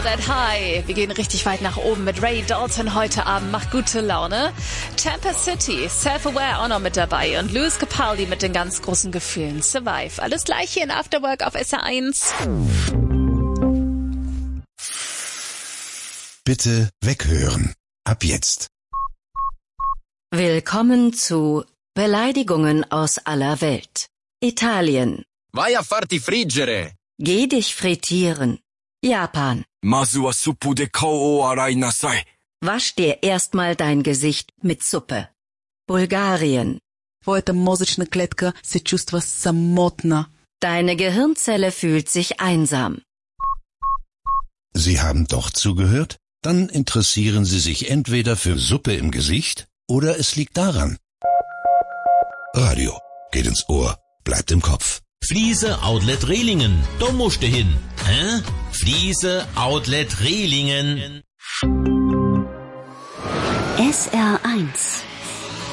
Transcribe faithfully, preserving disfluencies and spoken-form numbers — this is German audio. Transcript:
That High. Wir gehen richtig weit nach oben mit Ray Dalton heute Abend. Macht gute Laune. Tampa City, Self-Aware auch noch mit dabei. Und Lewis Capaldi mit den ganz großen Gefühlen. Survive. Alles gleich hier in Afterwork auf S R eins. Bitte weghören. Ab jetzt. Willkommen zu Beleidigungen aus aller Welt. Italien. Vai a farti friggere. Geh dich frittieren. Japan. Mazu wa suppu de kao o arai nasai. Wasch dir erstmal dein Gesicht mit Suppe. Bulgarien. Твоята мозъчна клетка се чувства самотна. Deine Gehirnzelle fühlt sich einsam. Sie haben doch zugehört? Dann interessieren Sie sich entweder für Suppe im Gesicht oder es liegt daran. Radio geht ins Ohr, bleibt im Kopf. Fliese Outlet Rehlingen. Da musst du hin. Hä? Fliese Outlet Rehlingen. S R eins